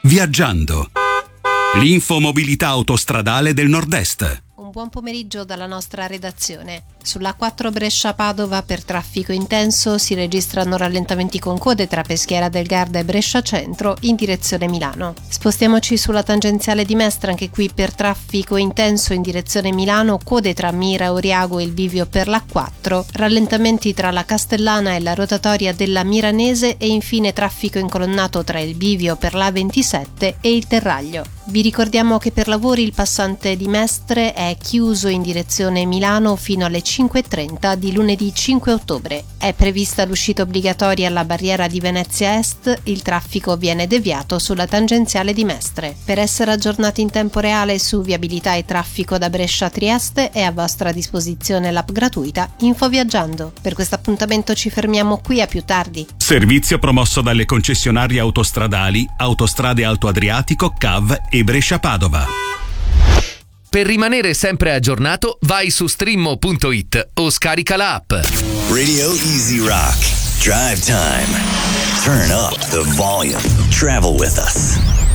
Viaggiando. L'infomobilità autostradale del Nord-Est. Un buon pomeriggio dalla nostra redazione. Sulla A4 Brescia-Padova per traffico intenso si registrano rallentamenti con code tra Peschiera del Garda e Brescia Centro in direzione Milano. Spostiamoci sulla tangenziale di Mestre, anche qui per traffico intenso in direzione Milano, code tra Mira, Oriago e il bivio per l'A4, rallentamenti tra la Castellana e la rotatoria della Miranese e infine traffico incolonnato tra il bivio per l'A27 e il Terraglio. Vi ricordiamo che per lavori il passante di Mestre è chiuso in direzione Milano fino alle 5:30 di lunedì 5 ottobre. È prevista l'uscita obbligatoria alla barriera di Venezia Est, il traffico viene deviato sulla tangenziale di Mestre. Per essere aggiornati in tempo reale su viabilità e traffico da Brescia a Trieste è a vostra disposizione l'app gratuita Info Viaggiando. Per questo appuntamento ci fermiamo qui, a più tardi. Servizio promosso dalle concessionarie autostradali Autostrade Alto Adriatico, CAV e Brescia-Padova. Per rimanere sempre aggiornato, vai su streammo.it o scarica l'app. Radio Easy Rock. Drive time. Turn up the volume. Travel with us.